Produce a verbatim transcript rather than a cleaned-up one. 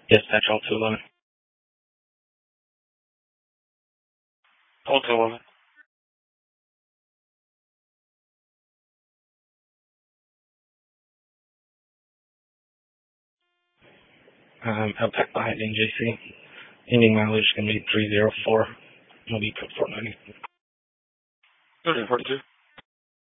Dispatch all two eleven. All two eleven. Um, Outback behind N J C. Ending mileage is going to be three zero four. It'll be four ninety. thirteen forty-two.